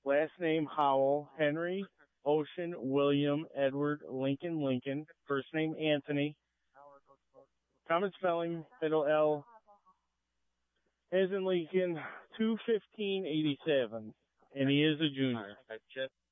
Last name Howell, Henry, Ocean, William, Edward, Lincoln, Lincoln. First name Anthony. Common spelling, middle L, as in Lincoln, 21587. And he is a junior.